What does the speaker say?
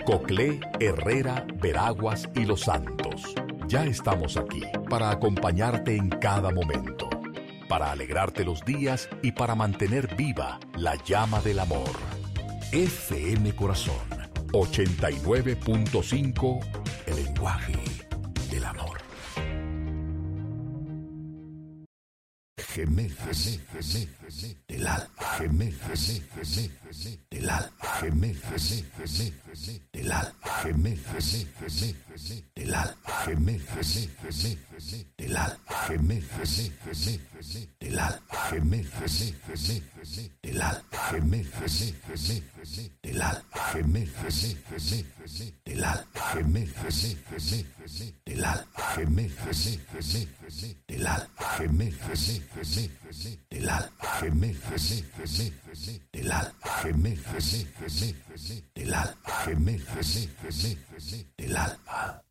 Coclé, Herrera, Veraguas y Los Santos. Ya estamos aquí para acompañarte en cada momento, para alegrarte los días y para mantener viva la llama del amor. FM Corazón 89.5, el lenguaje del amor. Gemelas del alma, gemelas del alma, gemelas del alma, gemelas del alma, gemelas del alma, gemelas del alma, gemelas del alma, gemelas del alma, gemelas del alma, gemelas del alma, gemelas del alma, gemelas del alma, gemelas del alma, gemelas del alma, gemelas del alma.